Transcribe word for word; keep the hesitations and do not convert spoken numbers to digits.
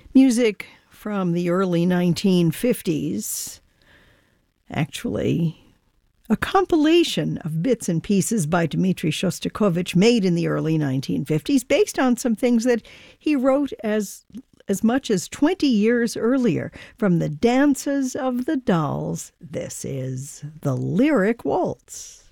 Music from the early nineteen fifties, actually a compilation of bits and pieces by Dmitri Shostakovich made in the early nineteen fifties based on some things that he wrote as as much as twenty years earlier. From the Dances of the Dolls, this is the Lyric Waltz.